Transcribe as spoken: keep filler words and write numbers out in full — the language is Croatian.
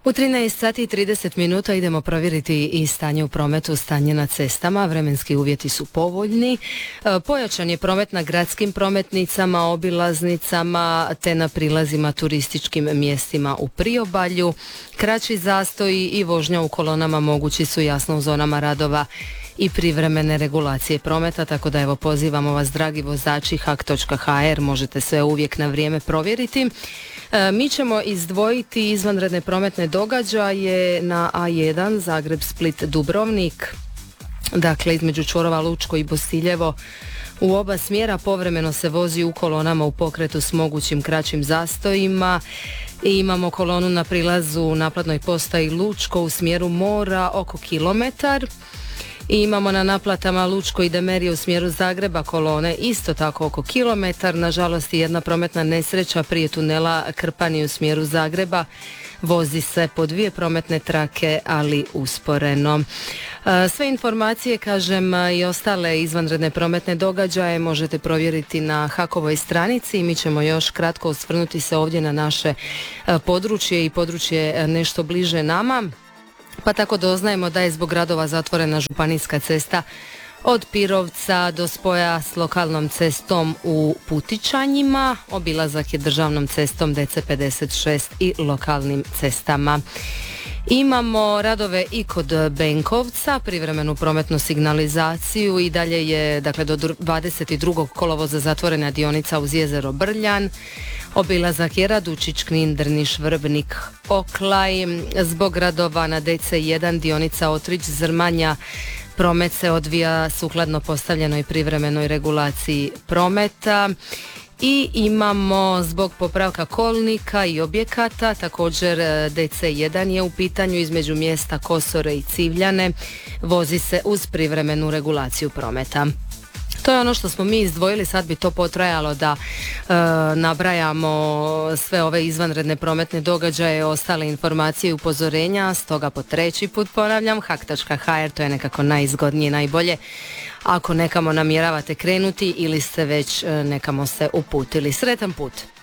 U trinaest sati i trideset minuta idemo provjeriti i stanje u prometu, stanje na cestama. Vremenski uvjeti su povoljni. E, pojačan je promet na gradskim prometnicama, obilaznicama te na prilazima turističkim mjestima u priobalju. Kraći zastoji i vožnja u kolonama mogući su jasno u zonama radova i privremene regulacije prometa, tako da evo pozivamo vas, dragi vozači, hak točka ha er, možete sve uvijek na vrijeme provjeriti. E, mi ćemo izdvojiti izvanredne prometne događaje na a jedan Zagreb, Split, Dubrovnik, dakle između čvorova Lučko i Bosiljevo. U oba smjera povremeno se vozi u kolonama u pokretu s mogućim kraćim zastojima. I imamo kolonu na prilazu u naplatnoj postaji Lučko u smjeru mora oko kilometar. I imamo na naplatama Lučko i Demerije u smjeru Zagreba kolone isto tako oko kilometar. Nažalost i jedna prometna nesreća prije tunela Krpani u smjeru Zagreba. Vozi se po dvije prometne trake, ali usporeno. Sve informacije, kažem, i ostale izvanredne prometne događaje možete provjeriti na hakovoj stranici. Mi ćemo još kratko osvrnuti se ovdje na naše područje i područje nešto bliže nama. Pa tako doznajemo da je zbog radova zatvorena županijska cesta od Pirovca do spoja s lokalnom cestom u Putičanjima. Obilazak je državnom cestom de ce pedeset šest i lokalnim cestama. Imamo radove i kod Benkovca, privremenu prometnu signalizaciju i dalje je, dakle, do dvadeset drugog kolovoza zatvorena dionica uz jezero Brljan. Obilazak je Radučić, Knin, Drniš, Vrbnik, Oklaj. Zbog radova na de ce jedan dionica Otrić, Zrmanja, promet se odvija sukladno postavljenoj privremenoj regulaciji prometa. I imamo zbog popravka kolnika i objekata, također de ce jedan je u pitanju između mjesta Kosore i Civljane, vozi se uz privremenu regulaciju prometa. To je ono što smo mi izdvojili, sad bi to potrajalo da e, nabrajamo sve ove izvanredne prometne događaje, ostale informacije i upozorenja, stoga po treći put ponavljam, hak točka ha er, to je nekako najizgodnije, najbolje ako nekamo namjeravate krenuti ili ste već e, nekamo se uputili. Sretan put!